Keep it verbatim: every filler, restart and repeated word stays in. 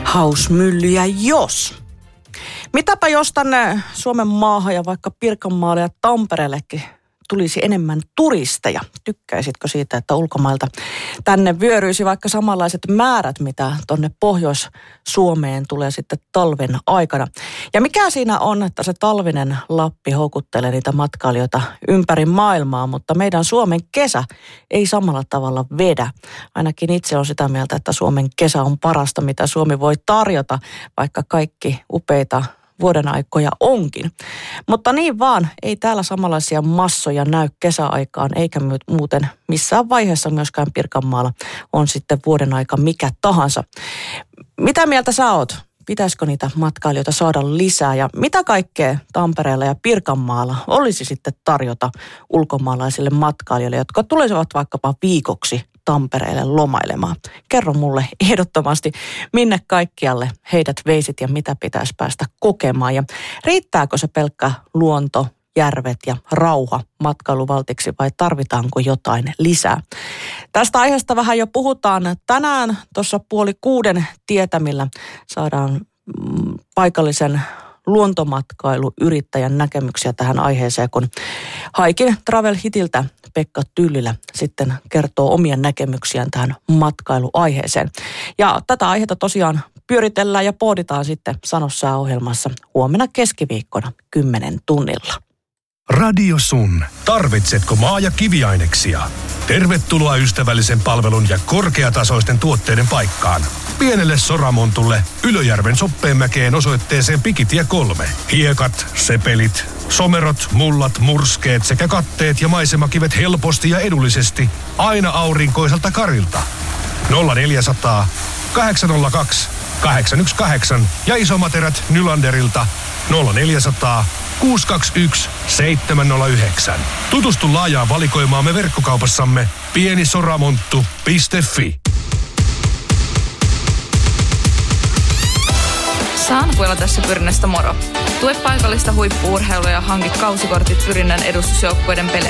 Hausmyllyjä jos. Mitäpä jos tänne Suomen maahan ja vaikka Pirkanmaalle ja Tampereellekin tulisi enemmän turisteja? Tykkäisitkö siitä, että ulkomailta tänne vyöryisi vaikka samanlaiset määrät, mitä tonne Pohjois-Suomeen tulee sitten talven aikana? Ja mikä siinä on, että se talvinen Lappi houkuttelee niitä matkailijoita ympäri maailmaa, mutta meidän Suomen kesä ei samalla tavalla vedä. Ainakin itse olen sitä mieltä, että Suomen kesä on parasta, mitä Suomi voi tarjota, vaikka kaikki upeita vuoden aikoja onkin. Mutta niin vaan, ei täällä samanlaisia massoja näy kesäaikaan, eikä muuten missään vaiheessa myöskään Pirkanmaalla on sitten vuoden aika mikä tahansa. Mitä mieltä sä oot? Pitäisikö niitä matkailijoita saada lisää ja mitä kaikkea Tampereella ja Pirkanmaalla olisi sitten tarjota ulkomaalaisille matkailijoille, jotka tulisivat vaikkapa viikoksi Tampereelle lomailemaan? Kerro mulle ehdottomasti, minne kaikkialle heidät veisit ja mitä pitäisi päästä kokemaan. Ja riittääkö se pelkkä luonto, järvet ja rauha matkailuvaltiksi vai tarvitaanko jotain lisää? Tästä aiheesta vähän jo puhutaan tänään tuossa puoli kuuden tietämillä. Saadaan mm, paikallisen luontomatkailuyrittäjän näkemyksiä tähän aiheeseen, kun Haikin Travel Hitiltä Pekka Tyllilä sitten kertoo omia näkemyksiään tähän matkailuaiheeseen. Ja tätä aihetta tosiaan pyöritellään ja pohditaan sitten Sanossää-ohjelmassa huomenna keskiviikkona kymmenen tunnilla. Radio Sun. Tarvitsetko maa- ja kiviaineksia? Tervetuloa ystävällisen palvelun ja korkeatasoisten tuotteiden paikkaan. Pienelle Soramontulle Ylöjärven Soppeenmäkeen osoitteeseen Pikitie kolme. Hiekat, sepelit, somerot, mullat, murskeet sekä katteet ja maisemakivet helposti ja edullisesti aina aurinkoiselta Karilta. nolla neljäsataa, kahdeksan nolla kaksi, kahdeksan yksi kahdeksan ja isomaterät Nylanderilta nolla neljäsataa, kuusi kaksi yksi, seitsemän nolla yhdeksän. Tutustu laajaan valikoimaamme verkkokaupassamme pienisoramonttu piste fi. Saanpuilla tässä Pyrinnästä moro. Tue paikallista huippu-urheilua ja hanki kausikortit Pyrinnän edustusjoukkueiden peleille.